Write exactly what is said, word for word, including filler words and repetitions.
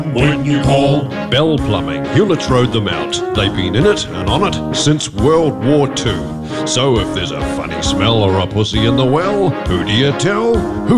when you call. Bell Plumbing, Hewlett's rode them out. They've been in it and on it since World War Two. So if there's a funny smell or a pussy in the well, who do you tell? Who